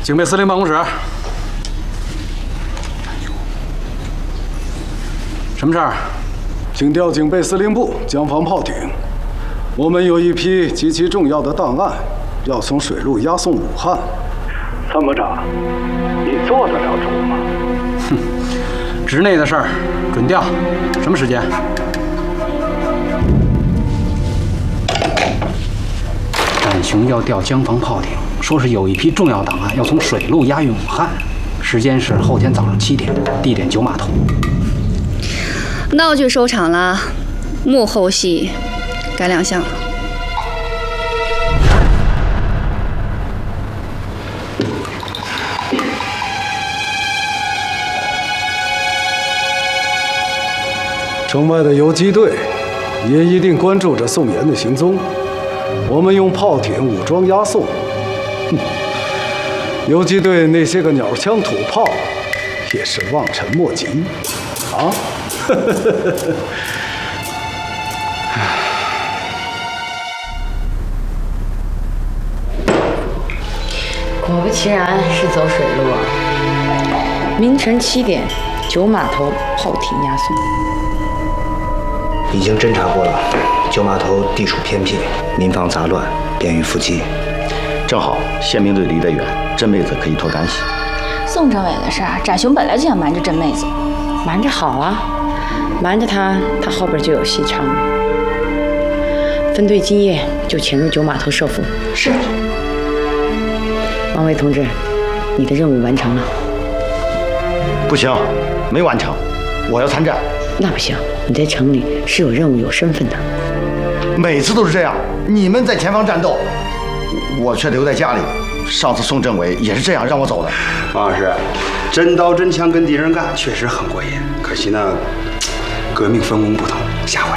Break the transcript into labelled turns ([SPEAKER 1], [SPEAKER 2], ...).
[SPEAKER 1] 警备司令办公室，什么事儿？
[SPEAKER 2] 请调警备司令部江防炮艇。我们有一批极其重要的档案，要从水路押送武汉。参谋长，你做得了主吗？
[SPEAKER 1] 哼，职内的事儿，准调。什么时间？展雄要调江防炮艇，说是有一批重要档案要从水路押运武汉，时间是后天早上7点，地点9码头。
[SPEAKER 3] 闹剧收场了，幕后戏该亮相了。
[SPEAKER 2] 城外的游击队也一定关注着宋岩的行踪。我们用炮艇武装押送，游击队那些个鸟枪土炮也是望尘莫及啊！
[SPEAKER 4] 果不其然是走水路啊！凌晨7点，9码头炮艇押送。
[SPEAKER 5] 已经侦查过了，9码头地处偏僻，民房杂乱，便于伏击。
[SPEAKER 6] 正好宪兵队离得远，甄妹子可以托干系。
[SPEAKER 7] 宋政委的事儿，展雄本来就想瞒着甄妹子，
[SPEAKER 4] 瞒着好啊，瞒着他后边就有戏唱了。分队今夜就潜入9码头设伏。
[SPEAKER 7] 是。
[SPEAKER 4] 王伟同志，你的任务完成了。
[SPEAKER 6] 不行，没完成，我要参战。
[SPEAKER 4] 那不行，你在城里是有任务、有身份的。
[SPEAKER 6] 每次都是这样，你们在前方战斗，我却留在家里。上次宋政委也是这样让我走的。
[SPEAKER 8] 王老师，真刀真枪跟敌人干，确实很过瘾。可惜呢，革命分工不同，下回